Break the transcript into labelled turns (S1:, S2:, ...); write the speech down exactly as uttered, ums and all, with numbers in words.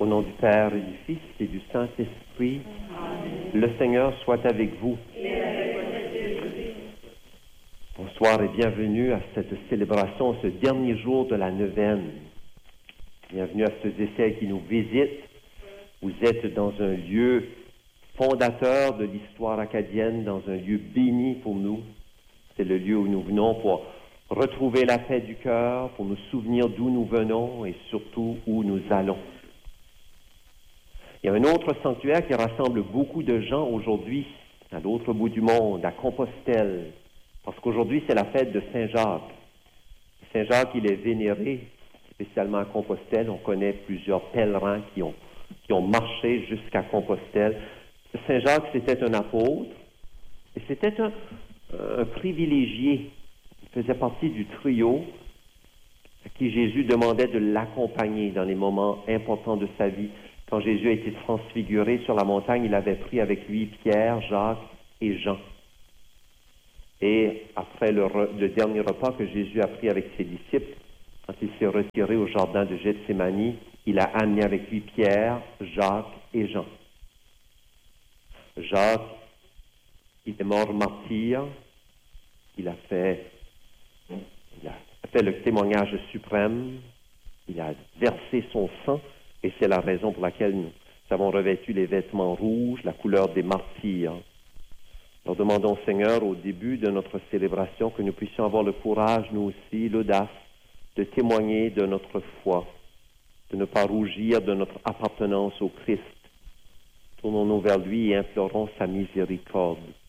S1: Au nom du Père et du Fils et du Saint-Esprit, le Seigneur soit avec vous. Bonsoir et bienvenue à cette célébration, ce dernier jour de la neuvaine. Bienvenue à ceux et celles qui nous visitent. Vous êtes dans un lieu fondateur de l'histoire acadienne, dans un lieu béni pour nous. C'est le lieu où nous venons pour retrouver la paix du cœur, pour nous souvenir d'où nous venons et surtout où nous allons. Il y a un autre sanctuaire qui rassemble beaucoup de gens aujourd'hui, à l'autre bout du monde, à Compostelle, parce qu'aujourd'hui c'est la fête de Saint-Jacques. Saint-Jacques, il est vénéré, spécialement à Compostelle. On connaît plusieurs pèlerins qui ont, qui ont marché jusqu'à Compostelle. Saint-Jacques, c'était un apôtre, et c'était un, un privilégié. Il faisait partie du trio à qui Jésus demandait de l'accompagner dans les moments importants de sa vie. Quand Jésus a été transfiguré sur la montagne, il avait pris avec lui Pierre, Jacques et Jean. Et après le, re, le dernier repas que Jésus a pris avec ses disciples, quand il s'est retiré au jardin de Gethsémani, il a amené avec lui Pierre, Jacques et Jean. Jacques, il est mort martyr, il a fait, il a fait le témoignage suprême, il a versé son sang, et c'est la raison pour laquelle nous avons revêtu les vêtements rouges, la couleur des martyrs. Nous demandons au Seigneur, au début de notre célébration, que nous puissions avoir le courage, nous aussi, l'audace, de témoigner de notre foi, de ne pas rougir de notre appartenance au Christ. Tournons-nous vers lui et implorons sa miséricorde.